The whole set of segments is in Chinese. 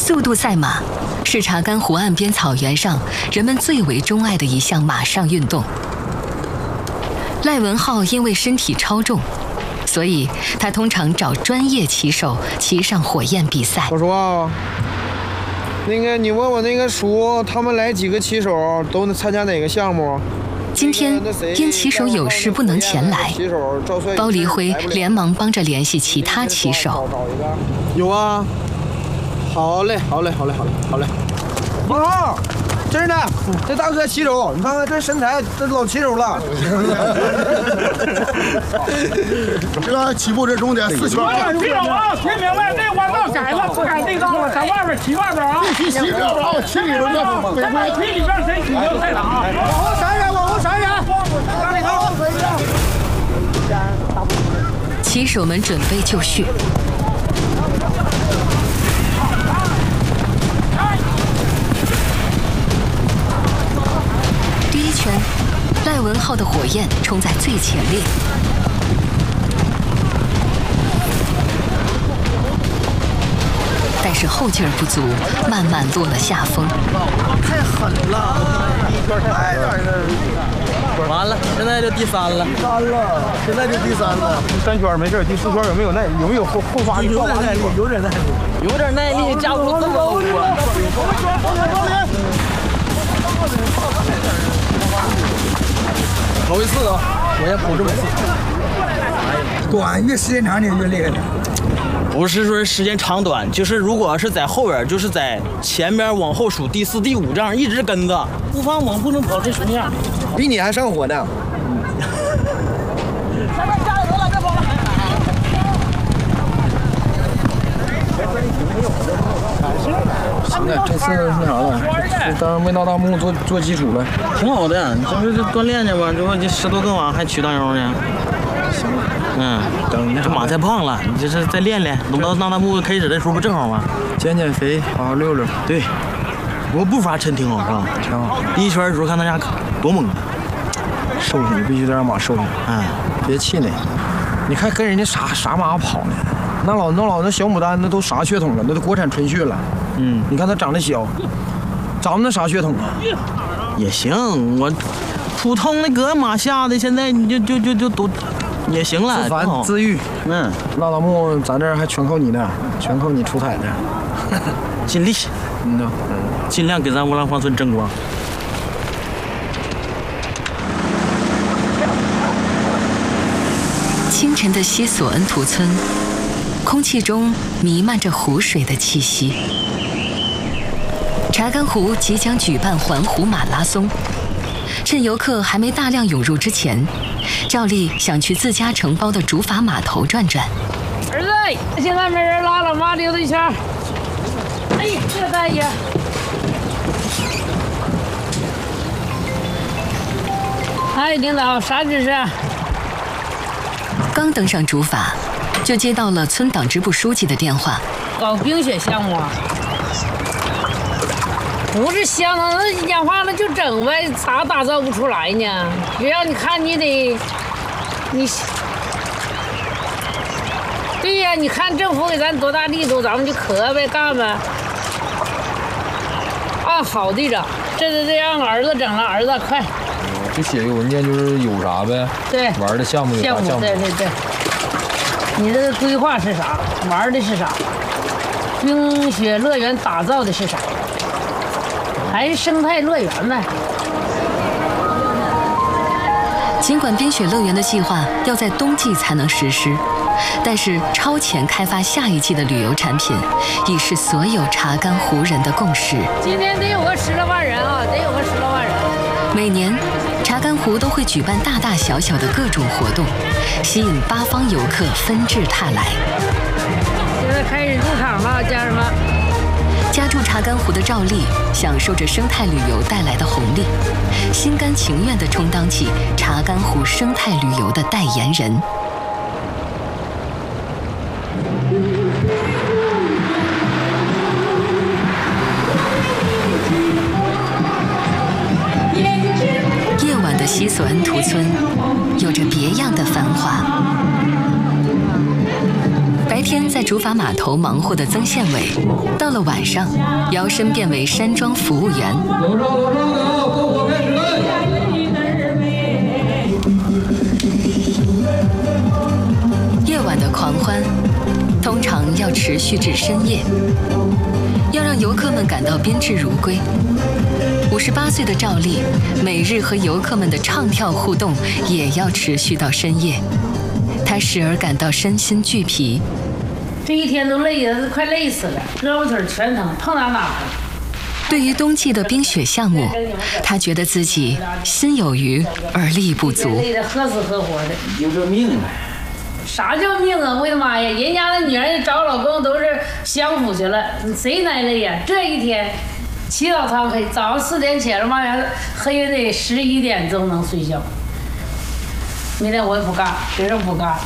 速度赛马是查干湖岸边草原上人们最为钟爱的一项马上运动。赖文浩因为身体超重，所以他通常找专业骑手骑上火焰比赛。 我说啊，你问我那个叔，他们来几个骑手都能参加哪个项目？ 今天因骑手有事不能前来，包黎辉连忙帮着联系其他骑手。 有啊，好嘞。啊，真的，这大哥骑手，你看看这身材，这老骑手了。 这个起步这终点4圈。 骑手啊，听明白，这弯道改了，不改内道了，在外边骑外边啊。 必须骑这把我骑里边这不在外骑里边谁骑就在哪。往后闪人。往里头。 骑手们准备就绪。第一圈，赖文浩的火焰冲在最前列。但是后劲儿不足，慢慢落了下风。 太狠了，太让人。 完了，现在就第3了。 现在就第3了。3圈没事，第4圈有没有后发力？ 有点耐力，加不这么多。 头一次啊，我也跑这么次。 短越时间长点越厉害点。 不是说时间长短，就是如果是在后边，就是在前边往后数第4、第5这样一直跟着，不放往不能跑成什么样？ 比你还上火呢。行了，这次那啥了，当没到大幕做基础了， 挺好的，这锻炼去吧，这不这10多个瓦还取大腰呢。 行了， 这马太胖了，你这是再练练，等到大幕开始的时候不正好吗？ 减肥，好好溜溜。 对，我步伐真挺好，是吧？ 挺好。 第1圈的时候看他家多猛啊！ 瘦下去，必须得让马瘦下去。别气馁。你看跟人家啥马跑呢？那小牡丹那都啥血统了？那都国产纯血了。你看它长得小，长得那啥血统啊？ 也行，我普通的搁马下的，现在你就都也行了。 自繁自育。大幕咱这儿还全靠你呢，全靠你出彩呢。 尽力。尽量给咱乌兰荒村争光。 清晨的西索恩图村，空气中弥漫着湖水的气息。查干湖即将举办环湖马拉松，趁游客还没大量涌入之前，赵丽想去自家承包的竹筏码头转转。 儿子，现在没人拉了，妈溜达一圈。哎，这大爷。哎，领导，啥指示？ 刚登上竹筏，就接到了村党支部书记的电话。 搞冰雪项目啊？不是项目，那演化了就整呗，咋打造不出来呢？只要你看，你得，对呀，你看政府给咱多大力度，咱们就磕呗，干呗。按好的整，这得让儿子整了，儿子快。 就写个文件，就是有啥呗。 对， 玩的项目有啥项目？ 对。你这个规划是啥？玩的是啥？冰雪乐园打造的是啥？还是生态乐园呗？ 尽管冰雪乐园的计划要在冬季才能实施，但是超前开发下一季的旅游产品，已是所有查干湖人的共识。 今天得有个10来万人啊，得有个10来万人。 每年，查干湖都会举办大大小小的各种活动，吸引8方游客纷至沓来。 现在开始入场了，家人们。 家住查干湖的赵丽享受着生态旅游带来的红利，心甘情愿地充当起查干湖生态旅游的代言人。夜晚的西索恩图村有着别样的繁华。白天在竹发码头忙活的曾宪伟，到了晚上，摇身变为山庄服务员。 有声的，篝火开始。 夜晚的狂欢，通常要持续至深夜，要让游客们感到宾至如归。58岁的赵丽，每日和游客们的唱跳互动也要持续到深夜。她时而感到身心俱疲， 这一天都累得快累死了，胳膊腿全疼，碰哪疼。 对于冬季的冰雪项目，她觉得自己心有余而力不足。 累得喝死喝活的， 有这命啊！ 啥叫命啊！我的妈呀，人家那女人找老公都是相夫去了，谁耐累呀？这一天起早贪黑，早上4点起来，妈呀，黑得11点钟能睡觉。明天我也不干，别人不干。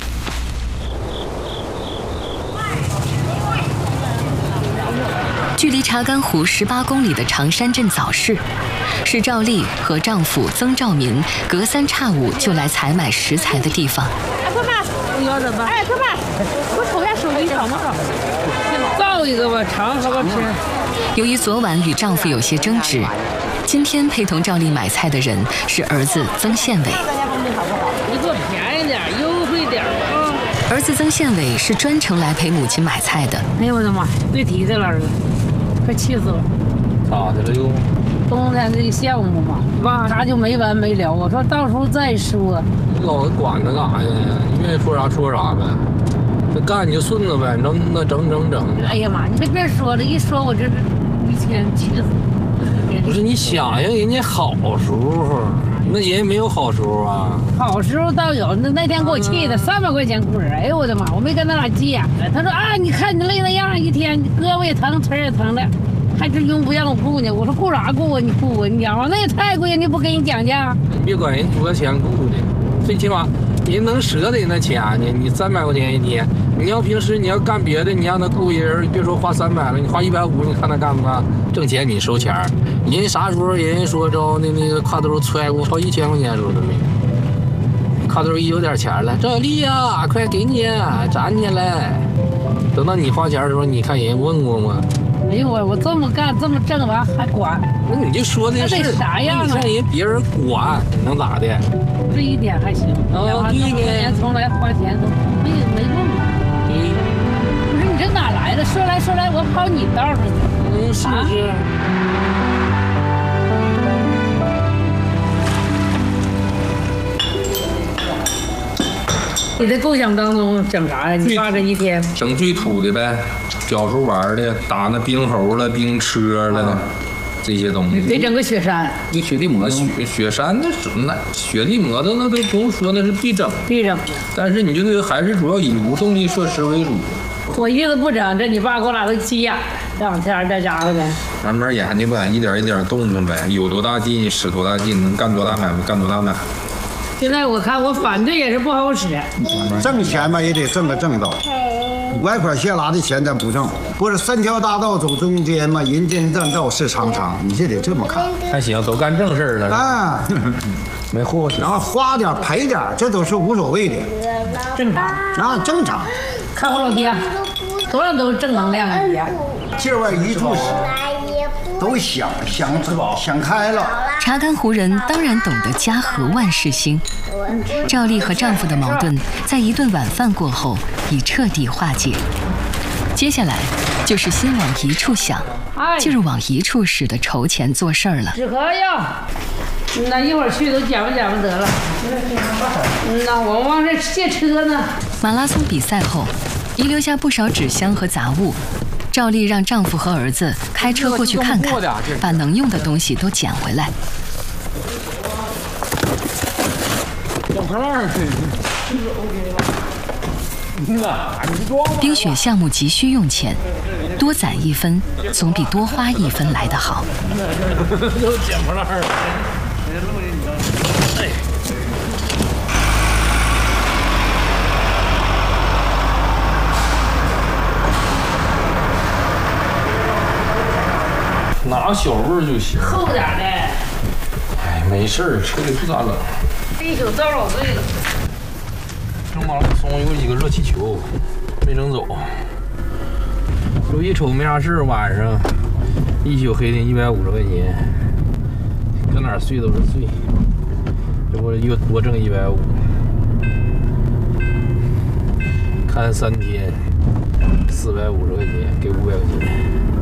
距离查干湖18公里的长山镇早市，是赵丽和丈夫曾兆民隔3差5就来采买食材的地方。 哎，快吧，我要着吧。哎，快吧，我瞅下手机长不好。造一个吧，尝好不好吃？ 由于昨晚与丈夫有些争执，今天陪同赵丽买菜的人是儿子曾宪伟。 你给我便宜点，优惠点啊！ 儿子曾宪伟是专程来陪母亲买菜的。 哎呦我的妈，别提这了，儿子，快气死我！ 咋的了又？ 冬天这个项目嘛，哇，啥就没完没了。我说到时候再说。 你老管他干啥呀？你愿意说啥说啥呗。这干你就顺着呗，那整。 哎呀妈，你别说了，一说我这一天气死。 不是你想想人家好时候，那人家没有好时候啊。 好时候倒有，那天给我气的，300块钱雇人，哎呦我的妈，我没跟他俩急眼了。他说啊，你看你累那样，一天胳膊也疼，腿也疼的，还真用不让我雇呢。我说雇啥雇啊？你雇啊？你讲话那也太贵，你不给你讲价？ 你别管人多少钱雇的，最起码人能舍得那钱呢。你300块钱一天，你要平时你要干别的，你让他雇一人，别说花300了，你花150，你看他干不干？挣钱你收钱，人家啥时候人家说着那个挎兜揣过超1000块钱时候都没有，挎兜一有点钱了，赵丽呀，快给你攒起来。等到你花钱的时候，你看人家问过吗？ 哎呦我这么干这么挣完还管？ 那你就说的是那得啥样啊？ 你看人别人管能咋的？ 这一点还行。 啊，对呗。 从来花钱都没问过。 对。 不是你这哪来的？说来我跑你道上去。 是不是？ 你在构想当中整啥呀？你爸这一天整最土的呗，小时候玩的，打那冰猴了、冰车了，这些东西。 得整个雪山。 那雪地摩雪山那雪地摩托那都不用说，那是必整。 必整。 但是你就得还是主要以无动力设施为主。 我意思不整，这你爸给我俩都急眼了，这2天这家伙的。 慢慢研究呗，一点一点动动呗，有多大劲使多大劲，能干多大买干多大买。 现在我看我反对也是不好使， 挣钱吧也得挣个正道，歪拐斜拉的钱咱不挣。不是3条大道走中间嘛，人间正道是长长，你这得这么看。 还行，都干正事了啊， 没货。 然后花点赔点，这都是无所谓的， 正常啊，正常。 看我老爹，多少都是正能量的爹。 这玩意儿一处使，都想开了。 查干湖人当然懂得家和万事兴。赵丽和丈夫的矛盾在一顿晚饭过后已彻底化解。接下来就是心往一处想，进入往一处使的筹钱做事儿了。 纸盒要，那一会儿去都捡吧得了。那我往这借车呢。 马拉松比赛后，遗留下不少纸箱和杂物。赵丽让丈夫和儿子开车过去看看，把能用的东西都捡回来。冰雪项目急需用钱，多攒1分总比多花1分来得好。 都捡破烂儿。拿小味儿就行， 厚点的。 哎，没事儿，车里不咋冷。 这一宿遭老醉了。 这马拉松有一个热气球， 没整走。这一瞅没啥事，晚上一宿黑的150块钱，搁哪儿睡都是睡。这不又多挣150，看3天450块钱，给500块钱。